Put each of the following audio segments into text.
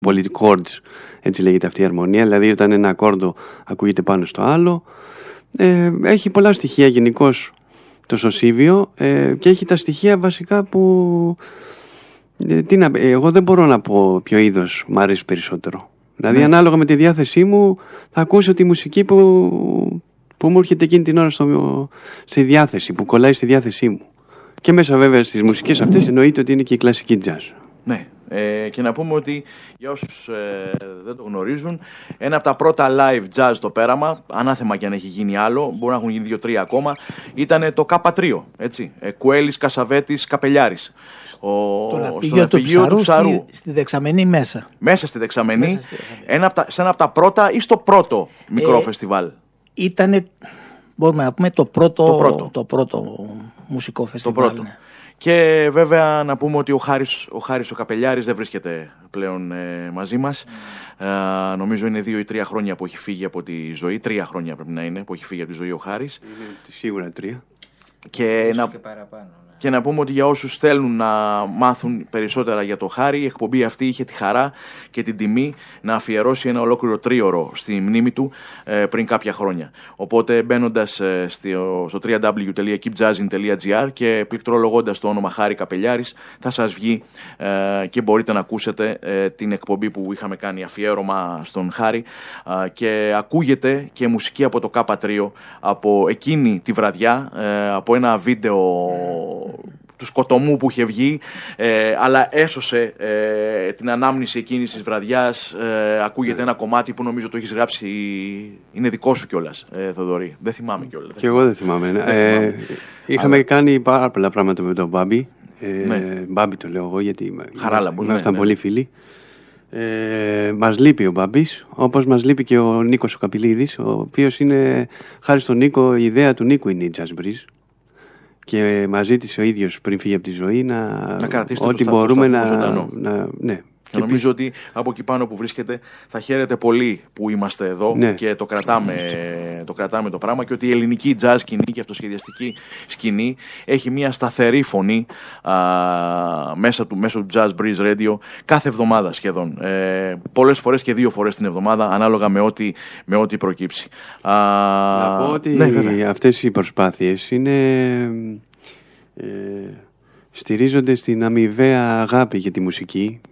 polychords, έτσι λέγεται αυτή η αρμονία, δηλαδή όταν ένα ακόρδο ακούγεται πάνω στο άλλο. Έχει πολλά στοιχεία γενικώς το σωσίβιο και έχει τα στοιχεία βασικά που εγώ δεν μπορώ να πω ποιο είδος μου αρέσει περισσότερο. Δηλαδή ανάλογα με τη διάθεσή μου θα ακούσω τη μουσική που μου έρχεται εκείνη την ώρα στη διάθεση, που κολλάει στη διάθεσή μου. Και μέσα βέβαια στις μουσικές αυτές εννοείται ότι είναι και η κλασική jazz. Ναι. Και να πούμε ότι για όσους δεν το γνωρίζουν, ένα από τα πρώτα live jazz στο Πέραμα, ανάθεμα και αν έχει γίνει άλλο, μπορεί να έχουν γίνει 2-3 ακόμα, ήταν το K3, έτσι. Κουέλης, Κασαβέτης, Καπελιάρης. Στο ναυπηγείο του Ψαρού. Στη Δεξαμενή μέσα. Μέσα στη Δεξαμενή. Σε ένα από τα πρώτα ή στο πρώτο μικρό φεστιβάλ. Ήτανε, μπορούμε να πούμε, το πρώτο μουσικό φεστιβάλ. Το πρώτο. Ναι. Και βέβαια να πούμε ότι ο Χάρης ο Καπελιάρης δεν βρίσκεται πλέον μαζί μας. Νομίζω είναι 2 ή 3 χρόνια που έχει φύγει από τη ζωή. 3 χρόνια πρέπει να είναι που έχει φύγει από τη ζωή ο Χάρης. Είναι σίγουρα 3. Και παραπάνω. Και να πούμε ότι για όσους θέλουν να μάθουν περισσότερα για το Χάρη, η εκπομπή αυτή είχε τη χαρά και την τιμή να αφιερώσει ένα ολόκληρο 3ωρο στη μνήμη του πριν κάποια χρόνια. Οπότε μπαίνοντας στο www.keepjazzin.gr και πληκτρολογώντας το όνομα Χάρη Καπελιάρης θα σας βγει και μπορείτε να ακούσετε την εκπομπή που είχαμε κάνει αφιέρωμα στον Χάρη και ακούγεται και μουσική από το K3 από εκείνη τη βραδιά, από ένα βίντεο του σκοτωμού που είχε βγει, αλλά έσωσε την ανάμνηση εκείνης της βραδιάς. Ακούγεται ένα κομμάτι που νομίζω το έχεις γράψει, είναι δικό σου κιόλας, Θοδωρή. Δεν θυμάμαι κιόλας. Και εγώ δεν θυμάμαι. Είχαμε κάνει πάρα πολλά πράγματα με τον Μπάμπη. Μπάμπη το λέω εγώ γιατί ήμασταν πολύ φίλοι. Μας λείπει ο Μπάμπης, όπως μας λείπει και ο Νίκος ο Καπηλίδης, ο οποίος είναι, χάρη στον Νίκο, η ιδέα του Νίκου είναι η Jazz Breeze. Και μας ζήτησε ο ίδιος πριν φύγει από τη ζωή να κρατήσετε ό,τι μπορούμε ναι. Και νομίζω ότι από εκεί πάνω που βρίσκεται θα χαίρετε πολύ που είμαστε εδώ και το κρατάμε το πράγμα και ότι η ελληνική jazz σκηνή και αυτοσχεδιαστική σκηνή έχει μια σταθερή φωνή μέσω του Jazz Breeze Radio κάθε εβδομάδα σχεδόν. Πολλές φορές και 2 φορές την εβδομάδα ανάλογα με ό,τι προκύψει. Να πω ότι αυτές οι προσπάθειες στηρίζονται στην αμοιβαία αγάπη για τη μουσική.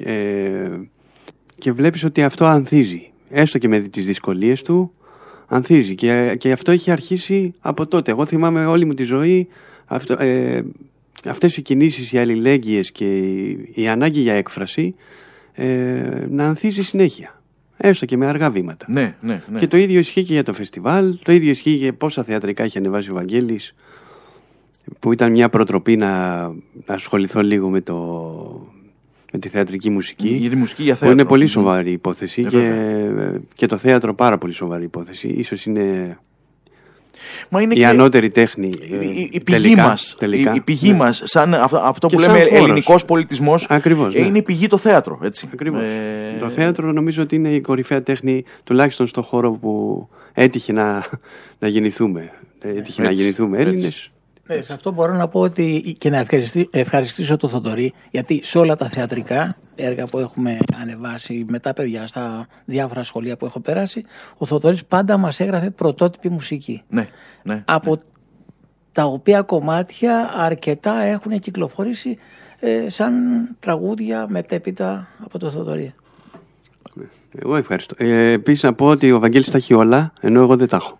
Και βλέπεις ότι αυτό ανθίζει, έστω και με τις δυσκολίες του ανθίζει και αυτό έχει αρχίσει από τότε. Εγώ θυμάμαι όλη μου τη ζωή αυτές οι κινήσεις, οι αλληλέγγυες και η ανάγκη για έκφραση να ανθίζει συνέχεια, έστω και με αργά βήματα. Ναι. Και το ίδιο ισχύει και για το φεστιβάλ, το ίδιο ισχύει για πόσα θεατρικά έχει ανεβάσει ο Βαγγέλης, που ήταν μια προτροπή να ασχοληθώ λίγο με τη θεατρική μουσική, για τη μουσική για θέατρο, που είναι πολύ σοβαρή υπόθεση και το θέατρο πάρα πολύ σοβαρή υπόθεση. Ίσως είναι η ανώτερη τέχνη. Η πηγή μας, η πηγή μας, σαν αυτό που λέμε ελληνικός πολιτισμός, είναι η πηγή το θέατρο. Έτσι. Ακριβώς. Το θέατρο νομίζω ότι είναι η κορυφαία τέχνη, τουλάχιστον στον χώρο που έτυχε να γεννηθούμε. Έτυχε να γεννηθούμε Έλληνες. Σε αυτό μπορώ να πω ότι και να ευχαριστήσω τον Θοδωρή, γιατί σε όλα τα θεατρικά έργα που έχουμε ανεβάσει με τα παιδιά στα διάφορα σχολεία που έχω περάσει, ο Θοδωρής πάντα μας έγραφε πρωτότυπη μουσική. Από τα οποία κομμάτια αρκετά έχουν κυκλοφορήσει σαν τραγούδια μετέπειτα από τον Θοδωρή. Εγώ ευχαριστώ. Επίσης να πω ότι ο Βαγγέλης τα έχει όλα, ενώ εγώ δεν τα έχω.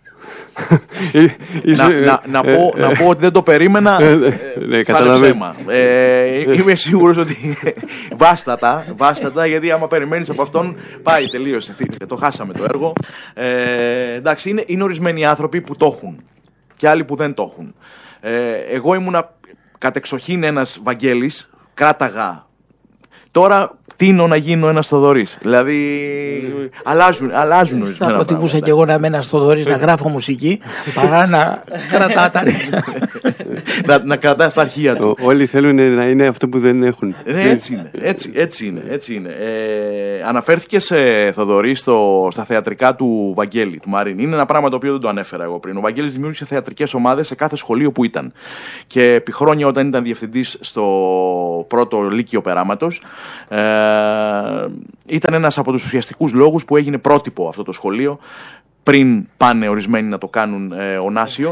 Να πω ότι δεν το περίμενα. Θα είναι ψέμα. Είμαι σίγουρος ότι βάστατα, γιατί άμα περιμένεις από αυτόν πάει, τελείωσε, το χάσαμε το έργο. Εντάξει, είναι ορισμένοι άνθρωποι που το έχουν και άλλοι που δεν το έχουν. Εγώ ήμουνα κατεξοχήν ένας Βαγγέλης, κράταγα. Τώρα τίνω να γίνω ένας Θοδωρής. Δηλαδή αλλάζουν ορισμένα πράγματα. Θα προτιμούσα και εγώ να είμαι ένας Θοδωρής, να γράφω μουσική, παρά να κρατά τα να κρατάς τα αρχεία του. Όλοι θέλουν να είναι αυτό που δεν έχουν. Έτσι είναι. Αναφέρθηκες, Θοδωρή, στα θεατρικά του Βαγγέλη, του Μαρίνη. Είναι ένα πράγμα το οποίο δεν το ανέφερα εγώ πριν. Ο Βαγγέλης δημιούργησε θεατρικές ομάδες σε κάθε σχολείο που ήταν. Και επί χρόνια, όταν ήταν διευθυντής στο πρώτο Λύκειο Περάματος, Ήταν ένας από τους ουσιαστικούς λόγους που έγινε πρότυπο αυτό το σχολείο πριν πάνε ορισμένοι να το κάνουν ονάσιο.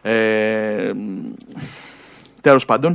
Τέλος πάντων,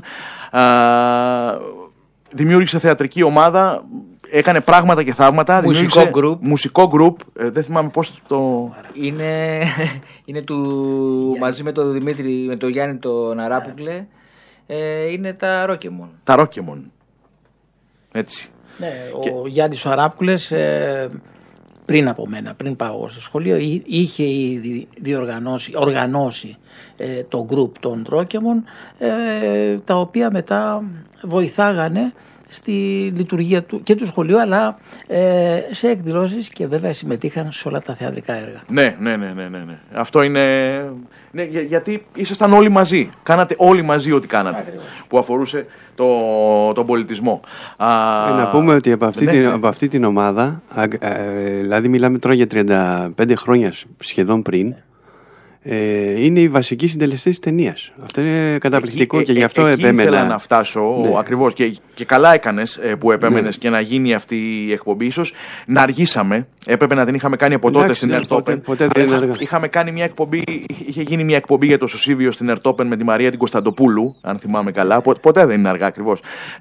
δημιούργησε θεατρική ομάδα, έκανε πράγματα και θαύματα. Μουσικό γκρουπ. Δεν θυμάμαι πώς το... Είναι μαζί με τον Δημήτρη, με τον Γιάννη τον Αράπουκλε, είναι τα Ρόκεμον. Τα Ρόκεμον. Έτσι. Ναι, ο Γιάννης ο Αράπουκλες, πριν από μένα, πριν πάω στο σχολείο, είχε ήδη οργανώσει το γκρουπ των Ρόκεμον, τα οποία μετά βοηθάγανε στη λειτουργία και του σχολείου, αλλά σε εκδηλώσεις, και βέβαια συμμετείχαν σε όλα τα θεατρικά έργα. Ναι. Αυτό είναι... Ναι, γιατί ήσασταν όλοι μαζί. Κάνατε όλοι μαζί ό,τι κάνατε. Ακριβώς. Που αφορούσε τον πολιτισμό. Να πούμε ότι από αυτή την ομάδα, δηλαδή μιλάμε τώρα για 35 χρόνια σχεδόν πριν, είναι οι βασικοί συντελεστές της ταινίας. Αυτό είναι καταπληκτικό και γι' αυτό επέμενα. Ήθελα να φτάσω, ναι. Ακριβώς, και καλά έκανες που επέμενες, ναι. Και να γίνει αυτή η εκπομπή. Ίσως να αργήσαμε. Έπρεπε να την είχαμε κάνει από τότε στην Ερτόπεν. Είχαμε κάνει μια εκπομπή, είχε γίνει μια εκπομπή για το Σωσίβιο στην Ερτόπεν με τη Μαρία την Κωνσταντοπούλου, αν θυμάμαι καλά. Ποτέ δεν είναι αργά, ακριβώς.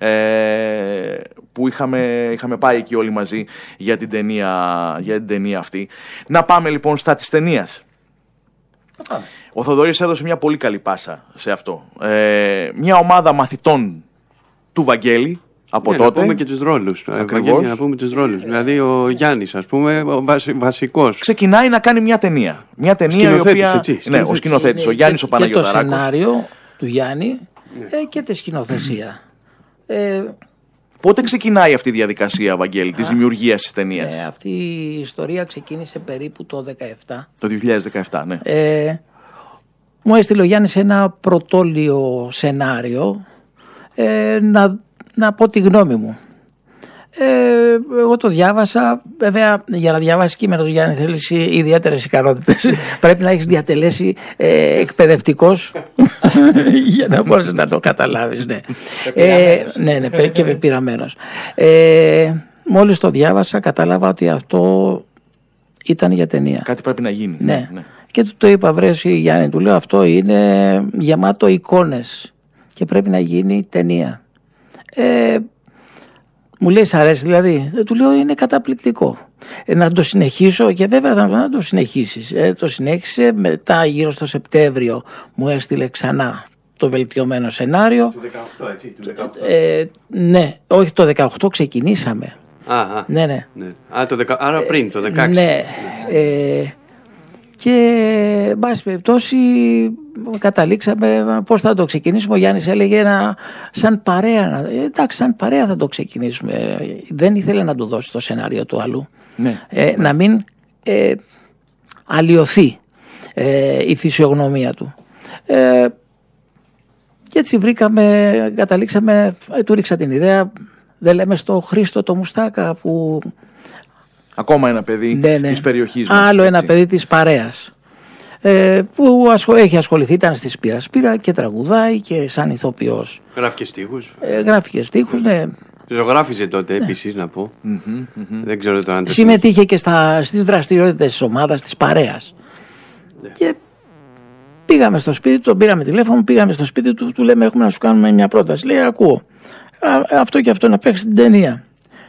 Που είχαμε πάει εκεί όλοι μαζί για την ταινία αυτή. Να πάμε λοιπόν στα της ταινίας. Ο Θοδωρής έδωσε μια πολύ καλή πάσα σε αυτό. Μια ομάδα μαθητών του Βαγγέλη από τότε. Να πούμε και τους ρόλους. Βαγγέλη, να πούμε τους ρόλους. Δηλαδή ο Γιάννης, ας πούμε, ο βασικός. Ξεκινάει να κάνει μια ταινία. Μια ταινία η οποία. Ναι, ο σκηνοθέτης, ο Γιάννης ο Παναγιωταράκος. Και το σενάριο του Γιάννη και τη σκηνοθεσία. Πότε ξεκινάει αυτή η διαδικασία, Βαγγέλη, της δημιουργίας της ταινίας? Αυτή η ιστορία ξεκίνησε περίπου το 2017. Το 2017, ναι. Μου έστειλε ο Γιάννης ένα πρωτόλιο σενάριο να πω τη γνώμη μου. Εγώ το διάβασα. Βέβαια, για να διαβάσει κείμενο του Γιάννη θέλεις ιδιαίτερες ικανότητες. Πρέπει να έχεις διατελέσει εκπαιδευτικός για να μπορείς να το καταλάβεις. Ναι, και πεπειραμένος. Μόλις το διάβασα, κατάλαβα ότι αυτό ήταν για ταινία. Κάτι πρέπει να γίνει. Ναι. Και του το είπα, βρέσει Γιάννη, του λέω, αυτό είναι γεμάτο εικόνες και πρέπει να γίνει ταινία. Μου λέει, σ' αρέσει δηλαδή? Του λέω, είναι καταπληκτικό. Να το συνεχίσω, και βέβαια να το συνεχίσεις. Το συνέχισε, μετά γύρω στο Σεπτέμβριο μου έστειλε ξανά το βελτιωμένο σενάριο. Του 18, έτσι, του 18. Ναι, όχι, το 18 ξεκινήσαμε. Ναι. Άρα πριν, το 16. Ναι. Και εν πάση περιπτώσει καταλήξαμε πώς θα το ξεκινήσουμε. Ο Γιάννης έλεγε σαν παρέα. Εντάξει, σαν παρέα θα το ξεκινήσουμε. Δεν ήθελε να του δώσει το σενάριο του αλλού. Ναι. Να μην αλλοιωθεί η φυσιογνωμία του. Και έτσι καταλήξαμε, του ρίξα την ιδέα. Δεν λέμε στο Χρήστο το Μουστάκα που... Ακόμα ένα παιδί της περιοχής μας. Άλλο ένα παιδί της παρέας. Που έχει ασχοληθεί, ήταν στη Σπύρα και τραγουδάει και σαν ηθοποιός. Γράφει και στίχους. Ναι. Ζωγράφιζε τότε επίσης, να πω. Δεν ξέρω το αν... Συμμετείχε και στις δραστηριότητες της ομάδας, της παρέας. Και πήγαμε στο σπίτι του, τον πήραμε τηλέφωνο, πήγαμε στο σπίτι του, του λέμε, έχουμε να σου κάνουμε μια πρόταση. Λέει, ακούω. Αυτό και αυτό να παίξει την ταινία.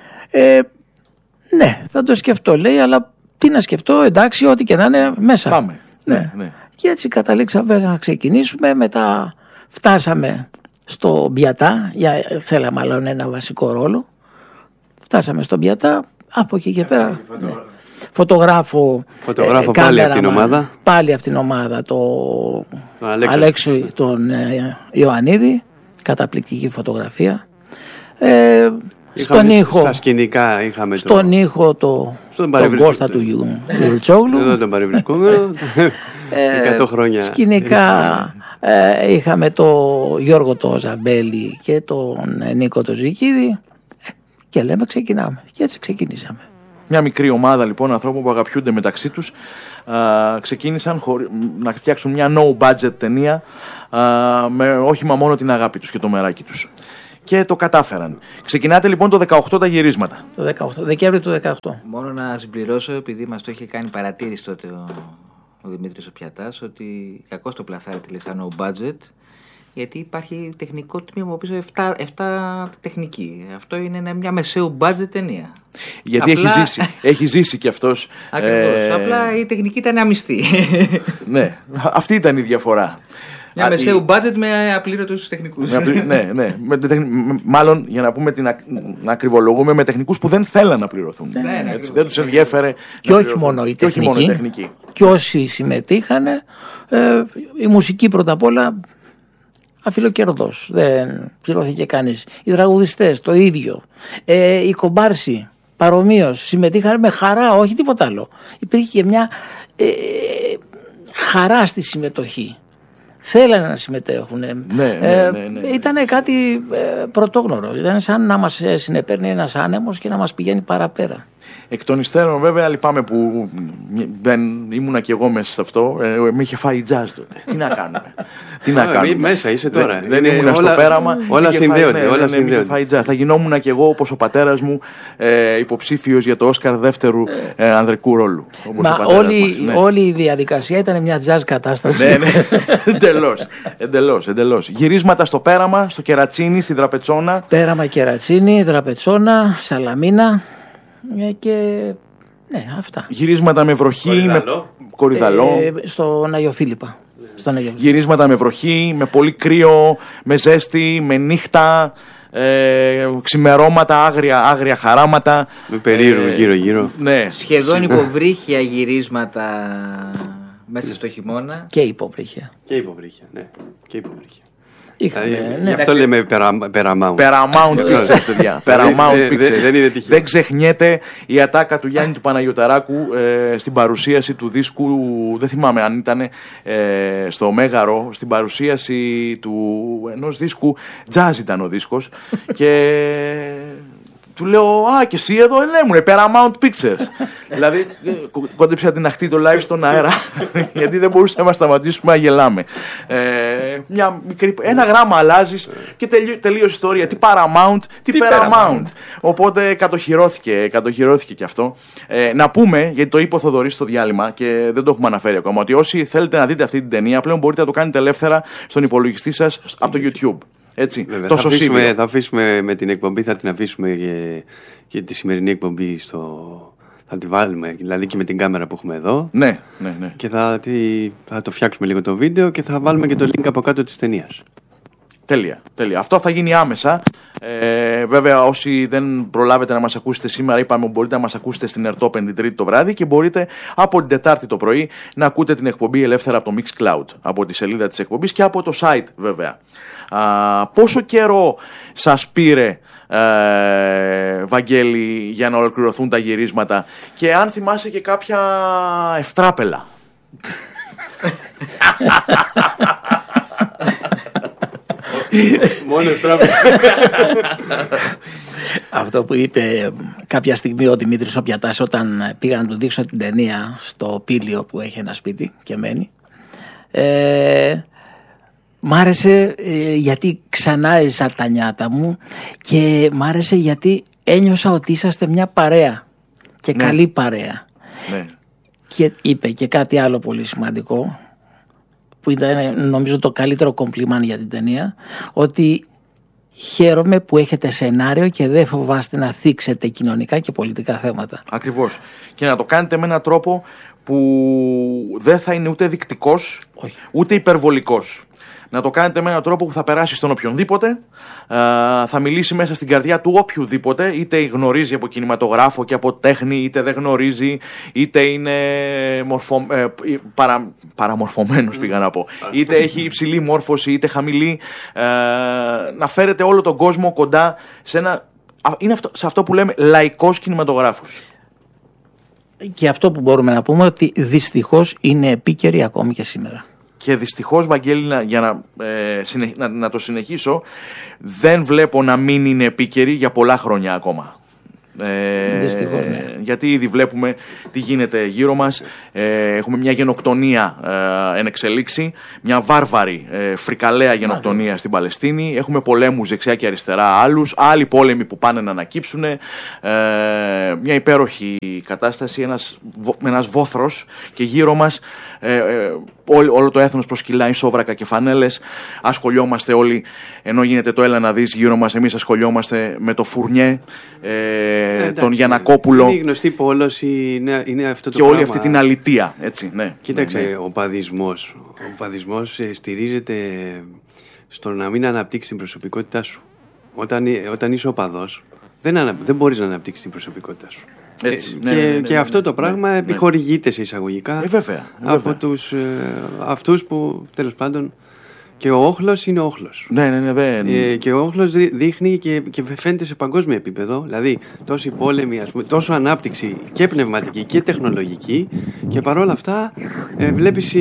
Ναι, θα το σκεφτώ, λέει, αλλά τι να σκεφτώ, εντάξει, ό,τι και να είναι μέσα. Πάμε. Ναι. Και έτσι καταλήξαμε να ξεκινήσουμε, μετά φτάσαμε στο Μπιατά, θέλαμε άλλον ένα βασικό ρόλο. Φτάσαμε στο Μπιατά, από εκεί και πέρα. Φωτογράφο πάλι από την ομάδα. Πάλι από την ομάδα, τον Αλέξη τον Ιωαννίδη, καταπληκτική φωτογραφία. Στον ήχο, στα σκηνικά είχαμε στον ήχο τον Κώστα του Γιουρτσόγλου. Εδώ τον παρευρισκόμενο 100 χρόνια. Σκηνικά είχαμε τον Γιώργο το Ζαμπέλη και τον Νίκο το Ζικίδη. Και λέμε, ξεκινάμε. Και έτσι ξεκινήσαμε. Μια μικρή ομάδα λοιπόν ανθρώπων που αγαπιούνται μεταξύ τους ξεκίνησαν να φτιάξουν μια no budget ταινία με όχημα μόνο την αγάπη τους και το μεράκι τους. και το κατάφεραν. Ξεκινάτε λοιπόν το 18 τα γυρίσματα. Το 18, Δεκέμβριο του 18. Μόνο να συμπληρώσω, επειδή μας το είχε κάνει παρατήρηση τότε ο Δημήτρης ο Πιατάς, ότι κακώς το πλασάρει τη Λεσάνο budget, γιατί υπάρχει τεχνικό τμήμα πίσω 7 τεχνική. Αυτό είναι μια μεσαίου budget ταινία. Γιατί απλά... έχει ζήσει κι αυτός. Ακριβώς. Απλά η τεχνική ήταν αμυστή. Ναι, αυτή ήταν η διαφορά. Μια μεσαίου budget με απλήρωτους τεχνικούς. Ναι. Μάλλον, για να πούμε να ακριβολογούμε, με τεχνικούς που δεν θέλαν να πληρωθούν. Δεν τους ενδιέφερε. Και όχι μόνο η τεχνική. Και όσοι συμμετείχαν, η μουσική πρώτα απ' όλα αφιλοκερδός. Δεν πληρώθηκε κανείς. Οι τραγουδιστές το ίδιο. Οι κομπάρσοι παρομοίως συμμετείχαν με χαρά, όχι τίποτα άλλο. Υπήρχε και μια χαρά στη συμμετοχή. Θέλανε να συμμετέχουν. Ναι. Ήταν κάτι πρωτόγνωρο. Ήταν σαν να μας συνεπέρνει ένας άνεμος και να μας πηγαίνει παραπέρα. Εκ των υστέρων, βέβαια, λυπάμαι που δεν ήμουνα κι εγώ μέσα σε αυτό. Με είχε φάει jazz τότε. Τι να κάνουμε. Μέσα είσαι τώρα. Δεν ήμουνα στο πέραμα. Όλα συνδέονται. Θα γινόμουν κι εγώ, όπως ο πατέρας μου, υποψήφιος για το Όσκαρ δεύτερου ανδρικού ρόλου. Όλη η διαδικασία ήταν μια jazz κατάσταση. Ναι. Εντελώς. Γυρίσματα στο Πέραμα, στο Κερατσίνι, στη Δραπετσόνα. Πέραμα, Κερατσίνι, Δραπετσόνα, Σαλαμίνα. Και ναι, αυτά. Γυρίσματα με βροχή, με Κορυδαλό. Στον Αγιο Φίλιππα. Γυρίσματα με βροχή, με πολύ κρύο, με ζέστη, με νύχτα, ξημερώματα, άγρια χαράματα. Με περίεργους γύρω-γύρω. Ναι. Σχεδόν υποβρύχια γυρίσματα μέσα στο χειμώνα. Και υποβρύχια. Ναι. Είχαμε, γι' αυτό λέμε Paramount. Paramount Pictures, παιδιά. Paramount Pictures. Δεν ξεχνιέται η ατάκα του Γιάννη του Παναγιωταράκου στην παρουσίαση του δίσκου. Δεν θυμάμαι αν ήταν στο Μέγαρο, στην παρουσίαση του ενός δίσκου. Jazz ήταν ο δίσκος. Και του λέω, και εσύ εδώ ήμουν, Paramount Pictures. Δηλαδή, κόντεψα την αχτή το live στον αέρα, γιατί δεν μπορούσαμε να σταματήσουμε να γελάμε. Ένα γράμμα αλλάζεις και τελείωσε η ιστορία. Τι Paramount, τι Paramount. Οπότε κατοχυρώθηκε και αυτό. Να πούμε, γιατί το είπε ο Θοδωρής στο διάλειμμα και δεν το έχουμε αναφέρει ακόμα, ότι όσοι θέλετε να δείτε αυτή την ταινία, πλέον μπορείτε να το κάνετε ελεύθερα στον υπολογιστή σας από το YouTube. Έτσι, θα αφήσουμε με την εκπομπή, θα την αφήσουμε και τη σημερινή εκπομπή θα τη βάλουμε, δηλαδή και με την κάμερα που έχουμε εδώ. Ναι. Και θα το φτιάξουμε λίγο το βίντεο και θα βάλουμε και το link από κάτω της ταινίας. Τέλεια. Αυτό θα γίνει άμεσα. Βέβαια, όσοι δεν προλάβετε να μας ακούσετε σήμερα, είπαμε μπορείτε να μας ακούσετε στην Ερτόπεν την Τρίτη το βράδυ και μπορείτε από την Τετάρτη το πρωί να ακούτε την εκπομπή ελεύθερα από το Mixcloud, από τη σελίδα της εκπομπής και από το site, βέβαια. Πόσο καιρό σας πήρε, Βαγγέλη, για να ολοκληρωθούν τα γυρίσματα, και αν θυμάσαι και κάποια ευτράπελα? Μόνο ευτράπελα. Αυτό που είπε κάποια στιγμή ο Δημήτρης ο Πιατάς όταν πήγα να του δείξω την ταινία στο Πήλιο που έχει ένα σπίτι και μένει, μ' άρεσε γιατί ξανά έζησα τα νιάτα μου και μ' άρεσε γιατί ένιωσα ότι είσαστε μια παρέα και καλή παρέα. Ναι. Και είπε και κάτι άλλο πολύ σημαντικό που ήταν νομίζω το καλύτερο κομπλιμάν για την ταινία, ότι χαίρομαι που έχετε σενάριο και δεν φοβάστε να θίξετε κοινωνικά και πολιτικά θέματα. Ακριβώς. Και να το κάνετε με έναν τρόπο που δεν θα είναι ούτε δεικτικός, ούτε υπερβολικός. Να το κάνετε με έναν τρόπο που θα περάσει στον οποιονδήποτε, θα μιλήσει μέσα στην καρδιά του οποιοδήποτε, είτε γνωρίζει από κινηματογράφο και από τέχνη, είτε δεν γνωρίζει, είτε είναι παραμορφωμένος, πήγα να πω, είτε έχει υψηλή μόρφωση, είτε χαμηλή. Να φέρετε όλο τον κόσμο κοντά σε αυτό που λέμε λαϊκός κινηματογράφος. Και αυτό που μπορούμε να πούμε, ότι δυστυχώς είναι επίκαιρη ακόμη και σήμερα. Και δυστυχώς, Βαγγέλη, για να το συνεχίσω, δεν βλέπω να μην είναι επίκαιρη για πολλά χρόνια ακόμα. Δυστυχώς, ναι. Γιατί ήδη βλέπουμε τι γίνεται γύρω μας. Έχουμε μια γενοκτονία εν εξελίξη, μια βάρβαρη φρικαλαία γενοκτονία στην Παλαιστίνη. Έχουμε πολέμους δεξιά και αριστερά άλλους, άλλοι πόλεμοι που πάνε να ανακύψουν. Μια υπέροχη κατάσταση, ένας βόθρος, και γύρω μας όλο το έθνος προσκυλάει σόβρακα και φανέλες. Ασχολιόμαστε όλοι, ενώ γίνεται το έλα να δεις γύρω μας, εμείς ασχολιόμαστε με το Φουρνιέ, τον Γιαννακόπουλο. Είναι γνωστή πόλωση, είναι αυτό το και πράγμα. όλη αυτή την αλητεία, έτσι, ναι. Κοίταξε, ναι. Ο παδισμός στηρίζεται στο να μην αναπτύξεις την προσωπικότητά σου. Όταν είσαι οπαδός, δεν μπορείς να αναπτύξεις την προσωπικότητά σου. Έτσι, και αυτό το πράγμα επιχορηγείται σε εισαγωγικά βέβαια. από αυτούς που τέλος πάντων. Και ο όχλος είναι όχλος. Και ο όχλος δείχνει και φαίνεται σε παγκόσμιο επίπεδο. Δηλαδή, τόση πόλεμη, τόσο ανάπτυξη και πνευματική και τεχνολογική, και παρόλα αυτά βλέπεις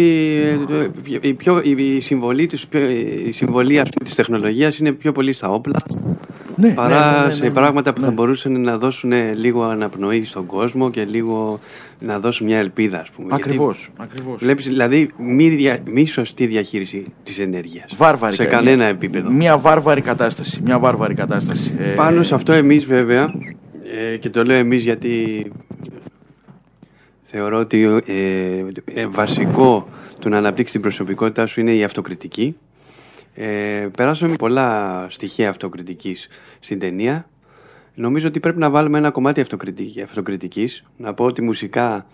η συμβολή της τεχνολογίας είναι πιο πολύ στα όπλα, παρά σε πράγματα που θα μπορούσαν να δώσουν λίγο αναπνοή στον κόσμο και λίγο να δώσουν μια ελπίδα, ας πούμε. Ακριβώς. Βλέπεις δηλαδή μη σωστή διαχείριση της ενέργειας. Βάρβαρη, σε κανένα επίπεδο. Μια βάρβαρη κατάσταση. Πάνω σε αυτό εμείς βέβαια, και το λέω εμείς γιατί θεωρώ ότι βασικό του να αναπτύξει την προσωπικότητά σου είναι η αυτοκριτική. Περάσαμε πολλά στοιχεία αυτοκριτικής στην ταινία. Νομίζω ότι πρέπει να βάλουμε ένα κομμάτι αυτοκριτικής. Να πω ότι μουσικά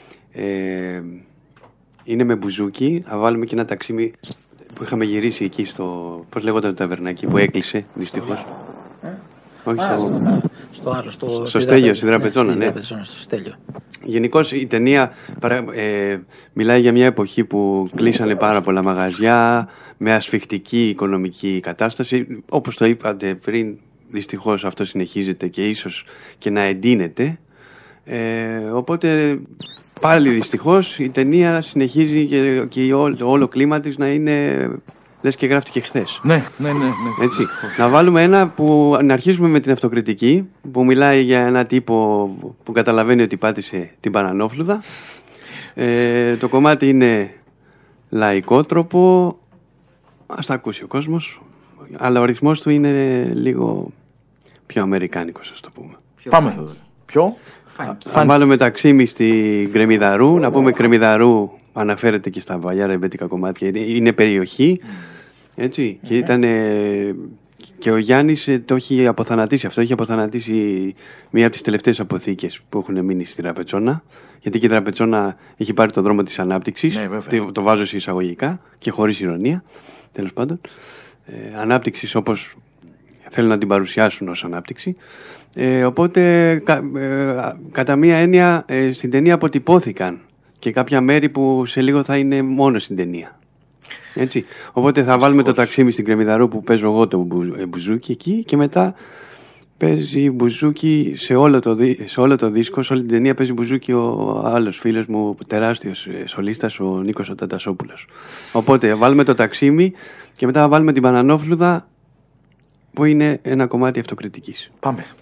είναι με μπουζούκι. Θα βάλουμε και ένα ταξίμι που είχαμε γυρίσει εκεί στο... Πώς λέγονταν το ταβερνάκι που έκλεισε δυστυχώς. Όχι στο Στέλιο, στη Δραπετσόνα, ναι. Γενικώς η ταινία μιλάει για μια εποχή που κλείσανε πάρα πολλά μαγαζιά, με ασφιχτική οικονομική κατάσταση. Όπως το είπατε πριν, δυστυχώς αυτό συνεχίζεται και ίσως και να εντείνεται. Οπότε πάλι δυστυχώς η ταινία συνεχίζει και όλο κλίμα της να είναι λες και γράφτηκε χθες. Ναι. Έτσι. Να βάλουμε να αρχίσουμε με την αυτοκριτική, που μιλάει για ένα τύπο που καταλαβαίνει ότι πάτησε την παρανόφλουδα. Το κομμάτι είναι λαϊκότροπο, ας τα ακούσει ο κόσμος, αλλά ο ρυθμός του είναι λίγο πιο αμερικάνικος, ας το πούμε. Πάμε εδώ. Ποιο? Θα βάλουμε ταξίμι στη Κρεμμυδαρού. Να πούμε Κρεμμυδαρού αναφέρεται και στα παλιά ρεμπέτικα κομμάτια. Είναι περιοχή, έτσι, και ήταν... Και ο Γιάννης το έχει αποθανατήσει αυτό. Έχει αποθανατήσει μία από τις τελευταίες αποθήκες που έχουν μείνει στη Δραπετσόνα. Γιατί και η Δραπετσόνα έχει πάρει το δρόμο της ανάπτυξης. Το βάζω σε εισαγωγικά και χωρίς ηρωνία, τέλος πάντων. Ανάπτυξης όπως θέλουν να την παρουσιάσουν ως ανάπτυξη. Οπότε κατά μία έννοια στην ταινία αποτυπώθηκαν και κάποια μέρη που σε λίγο θα είναι μόνο στην ταινία. Έτσι. Οπότε θα βάλουμε το ταξίμι στην Κρεμμυδαρού που παίζω εγώ το μπουζούκι εκεί, και μετά παίζει μπουζούκι σε όλο το δίσκο, σε όλη την ταινία παίζει μπουζούκι ο άλλος φίλος μου, τεράστιος σολίστας, ο Νίκος ο Ταντασόπουλος. Οπότε βάλουμε το ταξίμι και μετά θα βάλουμε την Πανανόφλουδα, που είναι ένα κομμάτι αυτοκριτικής. Πάμε.